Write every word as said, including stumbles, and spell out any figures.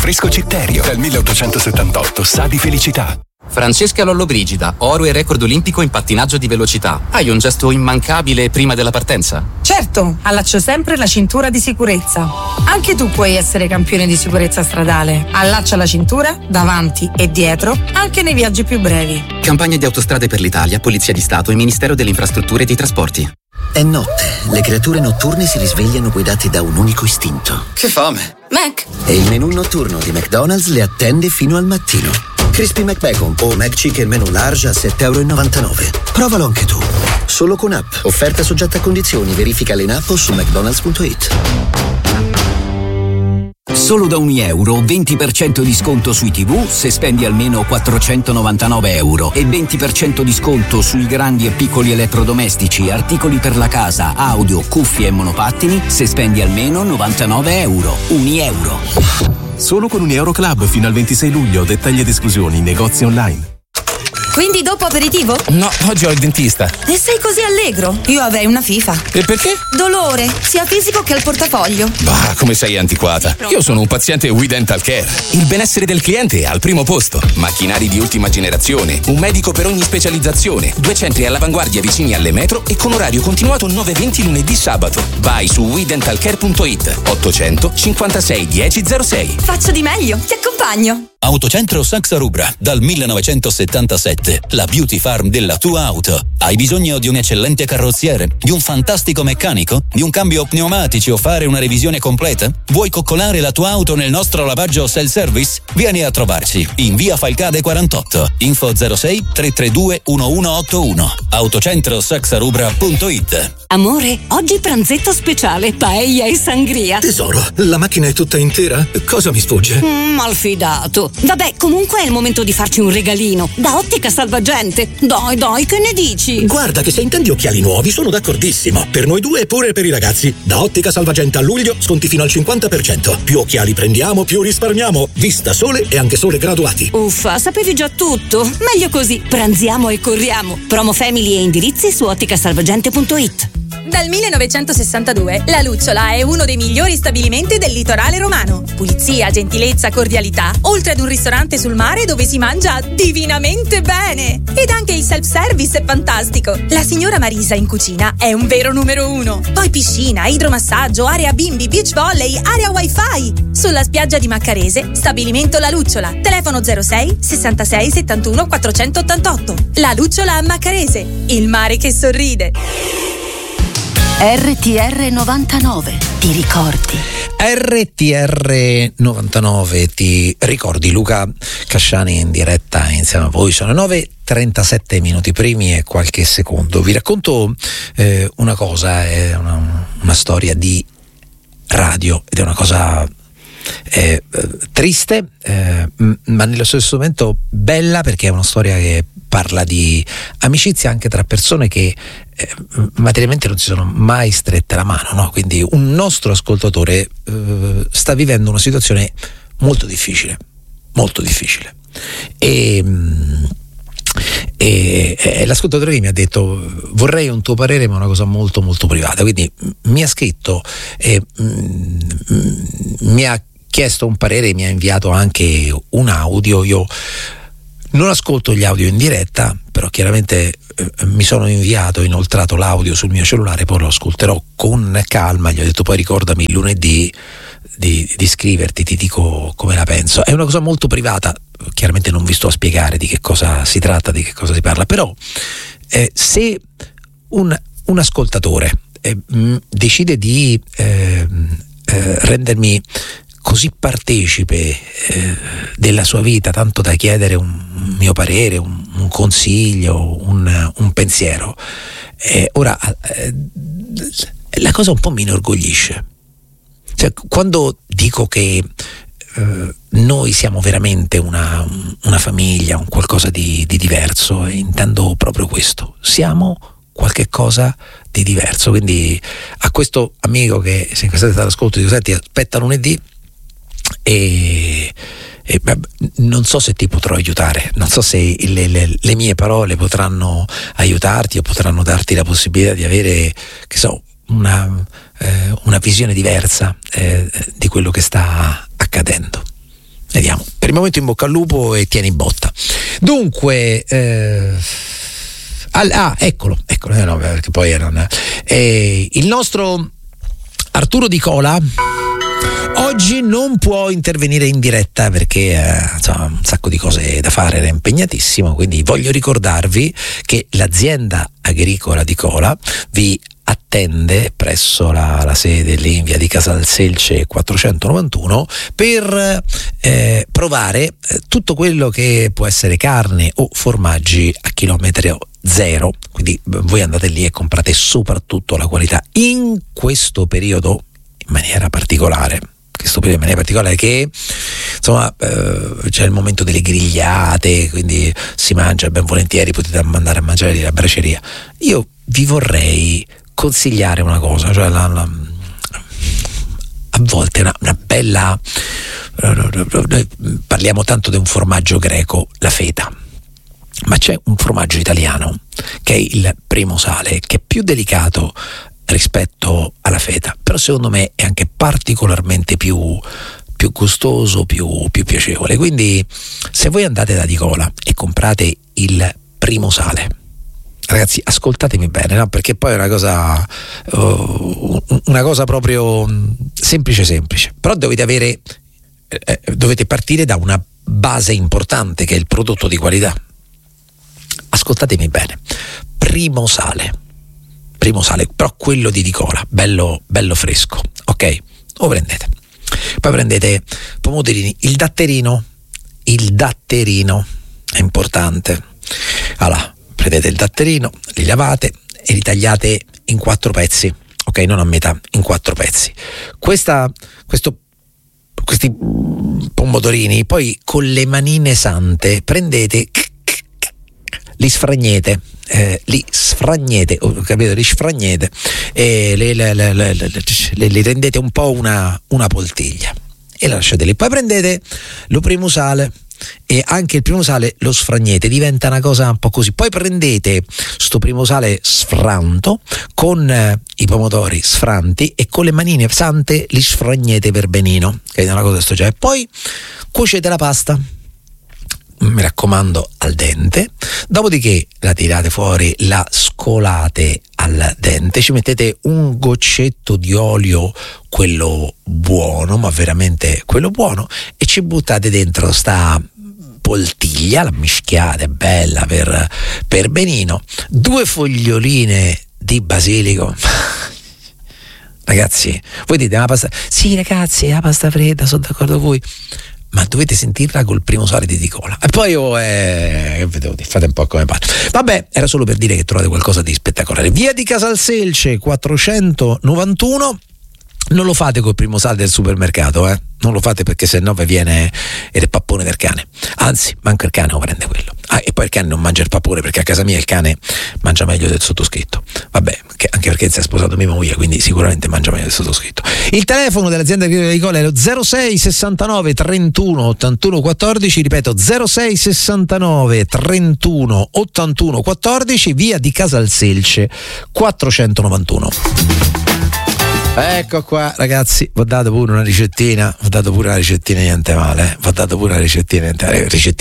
rinfresco Citterio, dal milleottocentosettantotto, sa di felicità. Francesca Lollobrigida, oro e record olimpico in pattinaggio di velocità. Hai un gesto immancabile prima della partenza? Certo, allaccio sempre la cintura di sicurezza. Anche tu puoi essere campione di sicurezza stradale. Allaccia la cintura davanti e dietro, anche nei viaggi più brevi. Campagna di Autostrade per l'Italia, Polizia di Stato e Ministero delle Infrastrutture e dei Trasporti. È notte, le creature notturne si risvegliano guidate da un unico istinto. Che fame! Mac! E il menù notturno di McDonald's le attende fino al mattino. Crispy McBacon o McChicken menù large a sette e novantanove euro. Provalo anche tu. Solo con app. Offerta soggetta a condizioni. Verificale in app o su mcdonalds punto it. Solo da un euro, venti per cento di sconto sui tivù se spendi almeno quattrocentonovantanove euro e venti per cento di sconto sui grandi e piccoli elettrodomestici, articoli per la casa, audio, cuffie e monopattini se spendi almeno novantanove euro. Un euro. Solo con un Euro Club fino al ventisei luglio. Dettagli ed esclusioni, negozi online. Quindi dopo aperitivo? No, oggi ho il dentista. E sei così allegro? Io avrei una FIFA. E perché? Dolore, sia fisico che al portafoglio. Bah, come sei antiquata. Io sono un paziente We Dental Care. Il benessere del cliente è al primo posto. Macchinari di ultima generazione, un medico per ogni specializzazione, due centri all'avanguardia vicini alle metro e con orario continuato nove e venti lunedì sabato. Vai su we dental care punto it. ottocento cinquantasei dieci zero sei. Faccio di meglio, ti accompagno. Autocentro Saxa Rubra, dal millenovecentosettantasette, la beauty farm della tua auto. Hai bisogno di un eccellente carrozziere, di un fantastico meccanico, di un cambio pneumatici o fare una revisione completa? Vuoi coccolare la tua auto nel nostro lavaggio self-service? Vieni a trovarci in via Falcade quarantotto. Info zero sei tre tre due uno uno otto uno. autocentro saxa rubra punto it. Amore, oggi pranzetto speciale, paella e sangria. Tesoro, la macchina è tutta intera? Cosa mi sfugge? Mm, malfidato. Vabbè, comunque è il momento di farci un regalino. Da Ottica Salvagente. Dai, dai, che ne dici? Guarda che se intendi occhiali nuovi sono d'accordissimo. Per noi due e pure per i ragazzi. Da Ottica Salvagente a luglio sconti fino al cinquanta per cento. Più occhiali prendiamo, più risparmiamo. Vista Sole e anche Sole graduati. Uffa, sapevi già tutto. Meglio così. Pranziamo e corriamo. Promo family e indirizzi su ottica salvagente punto it. Dal millenovecentosessantadue La Lucciola è uno dei migliori stabilimenti del litorale romano. Pulizia, gentilezza, cordialità, oltre ad un ristorante sul mare dove si mangia divinamente bene. Ed anche il self-service è fantastico. La signora Marisa in cucina è un vero numero uno. Poi piscina, idromassaggio, area bimbi, beach volley, area wifi. Sulla spiaggia di Maccarese, stabilimento La Lucciola. Telefono zero sei sessantasei settantuno quattrocentottantotto. La Lucciola a Maccarese. Il mare che sorride. R T R novantanove, ti ricordi? R T R novantanove, ti ricordi? Luca Casciani in diretta insieme a voi. Sono nove e trentasette minuti primi e qualche secondo. Vi racconto eh, una cosa, è una, una storia di radio ed è una cosa eh, triste eh, ma nello stesso momento bella, perché è una storia che parla di amicizia anche tra persone che eh, materialmente non si sono mai strette la mano, no? Quindi un nostro ascoltatore eh, sta vivendo una situazione molto difficile, molto difficile e, e, e l'ascoltatore che mi ha detto: vorrei un tuo parere, ma è una cosa molto molto privata. Quindi mi ha scritto e mm, mi ha chiesto un parere, mi ha inviato anche un audio. Io non ascolto gli audio in diretta, però chiaramente eh, mi sono inviato, inoltrato l'audio sul mio cellulare, poi lo ascolterò con calma. Gli ho detto: poi ricordami il lunedì di, di scriverti, ti dico come la penso. È una cosa molto privata, chiaramente non vi sto a spiegare di che cosa si tratta, di che cosa si parla, però eh, se un, un ascoltatore eh, mh, decide di eh, eh, rendermi così partecipe eh, della sua vita, tanto da chiedere un mio parere, un, un consiglio, un, un pensiero, eh, ora eh, la cosa un po' mi inorgoglisce. Cioè, quando dico che eh, noi siamo veramente una, una famiglia, un qualcosa di, di diverso, intendo proprio questo: siamo qualche cosa di diverso. Quindi a questo amico che se in state all'ascolto dico: senti, aspetta lunedì e, e beh, non so se ti potrò aiutare, non so se le, le, le mie parole potranno aiutarti o potranno darti la possibilità di avere, che so, una, eh, una visione diversa eh, di quello che sta accadendo. momento in bocca al lupo e tieni botta. Dunque eh, al, ah eccolo eccolo eh, no, perché poi non eh, il nostro Arturo Di Cola oggi non può intervenire in diretta perché eh, insomma, un sacco di cose da fare, era impegnatissimo, quindi voglio ricordarvi che l'azienda agricola Di Cola vi attende presso la, la sede lì in via di Casalselce quattrocentonovantuno per eh, provare eh, tutto quello che può essere carne o formaggi a chilometro zero, quindi voi andate lì e comprate soprattutto la qualità in questo periodo in maniera particolare. Questo periodo in maniera particolare che insomma eh, c'è il momento delle grigliate, quindi si mangia ben volentieri, potete andare a mangiare lì alla braceria. Io vi vorrei consigliare una cosa, cioè la, la, a volte una, una bella, noi parliamo tanto di un formaggio greco, la feta, ma c'è un formaggio italiano che è il Primo Sale, che è più delicato rispetto alla feta, però secondo me è anche particolarmente più, più gustoso, più, più piacevole. Quindi se voi andate da Di Cola e comprate il Primo Sale, ragazzi, ascoltatemi bene, no? Perché poi è una cosa uh, una cosa proprio semplice semplice, però dovete avere eh, dovete partire da una base importante che è il prodotto di qualità. Ascoltatemi bene, Primo Sale Primo Sale, però quello di Di Cola, bello, bello fresco, ok? Lo prendete. Poi prendete pomodorini, il datterino, il datterino è importante. Allora, prendete il datterino, li lavate e li tagliate in quattro pezzi, ok? Non a metà, in quattro pezzi. Questa, questo, questi pomodorini, poi con le manine sante prendete, li sfragnete. Eh, li sfragnete, oh, capito? Li sfragnete e le, le, le, le, le, le rendete un po' una, una poltiglia e la lasciate lì. Poi prendete lo Primo Sale e anche il Primo Sale lo sfragnete, diventa una cosa un po' così. Poi prendete sto Primo Sale sfranto con eh, i pomodori sfranti e con le manine sante li sfragnete per benino, che è una cosa sto già. E poi cuocete la pasta, mi raccomando, al dente, dopodiché la tirate fuori, la scolate al dente, ci mettete un goccetto di olio, quello buono, ma veramente quello buono, e ci buttate dentro sta poltiglia, la mischiate bella per, per benino, due foglioline di basilico. Ragazzi, voi dite, ma la pasta, sì ragazzi, la pasta fredda, sono d'accordo con voi, ma dovete sentirla col Primo Sale di Di Cola. E poi oh, eh, fate un po' come pare. Vabbè, era solo per dire che trovate qualcosa di spettacolare. Via di Casalselce quattrocentonovantuno. Non lo fate col Primo Sale del supermercato, eh? Non lo fate perché sennò vi viene il pappone del cane. Anzi, manco il cane lo prende quello. Ah, e poi il cane non mangia il pappone, perché a casa mia il cane mangia meglio del sottoscritto. Vabbè, che, anche perché si è sposato mia moglie, quindi sicuramente mangia meglio del sottoscritto. Il telefono dell'azienda agricola di Cola è lo zero sei sessantanove trentuno ottantuno quattordici, ripeto zero sei sessantanove trentuno ottantuno quattordici, via di Casalselce quattrocentonovantuno. Ecco qua ragazzi, vi ho dato pure una ricettina, vi ho dato pure una ricettina niente male, eh? vi ho dato pure una ricettina niente male, ricettina